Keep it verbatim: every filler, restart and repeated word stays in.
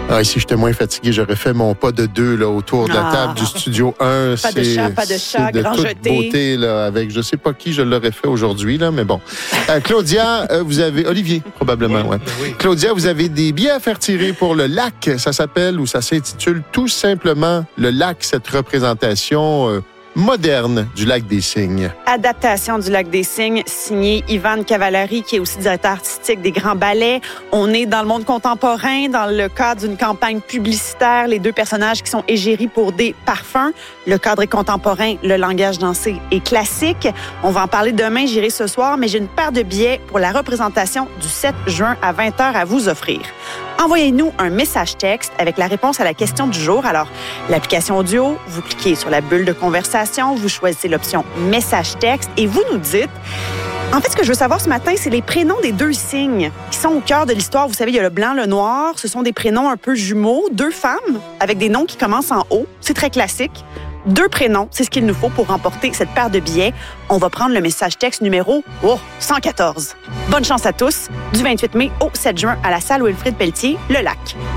Ah, si j'étais moins fatigué, j'aurais fait mon pas de deux là, autour de la table ah. du studio un. Pas de chat, pas de chat, de grand toute jeté. beauté, là, avec je sais pas qui je l'aurais fait aujourd'hui, là, mais bon. Euh, Claudia, euh, vous avez... Olivier, probablement, oui. ouais. Oui. Claudia, vous avez des billets à faire tirer pour le lac. Ça s'appelle ou ça s'intitule tout simplement le lac, cette représentation... Euh, moderne du Lac des Cygnes. Adaptation du Lac des Cygnes, signé Ivan Cavallari, qui est aussi directeur artistique des Grands Ballets. On est dans le monde contemporain, dans le cadre d'une campagne publicitaire. Les deux personnages qui sont égéries pour des parfums. Le cadre est contemporain, le langage dansé est classique. On va en parler demain, j'irai ce soir, mais j'ai une paire de billets pour la représentation du sept juin à vingt heures à vous offrir. Envoyez-nous un message texte avec la réponse à la question du jour. Alors, l'application audio, vous cliquez sur la bulle de conversation, vous choisissez l'option message texte et vous nous dites... En fait, ce que je veux savoir ce matin, c'est les prénoms des deux cygnes qui sont au cœur de l'histoire. Vous savez, il y a le blanc, le noir. Ce sont des prénoms un peu jumeaux, deux femmes avec des noms qui commencent en O. C'est très classique. Deux prénoms, c'est ce qu'il nous faut pour remporter cette paire de billets. On va prendre le message texte numéro oh, cent quatorze. Bonne chance à tous. Du vingt-huit mai au sept juin à la salle Wilfrid Pelletier, le Lac.